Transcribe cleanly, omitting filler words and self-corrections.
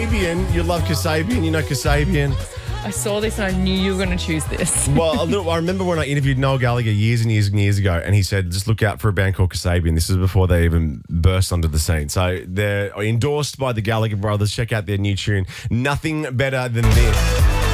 Kasabian, you love Kasabian, you know Kasabian. I saw this and I knew you were going to choose this. Well, I remember when I interviewed Noel Gallagher years and years and years ago, and he said, just look out for a band called Kasabian. This is before they even burst onto the scene. So they're endorsed by the Gallagher brothers. Check out their new tune, Nothing Better Than This.